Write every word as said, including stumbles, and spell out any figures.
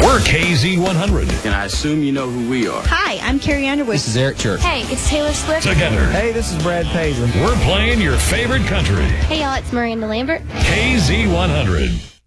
We're K Z one hundred. And I assume you know who we are. Hi, I'm Carrie Underwood. This is Eric Church. Hey, it's Taylor Swift. Together. Hey, this is Brad Paisley. We're playing your favorite country. Hey, y'all, it's Miranda Lambert. K Z one hundred.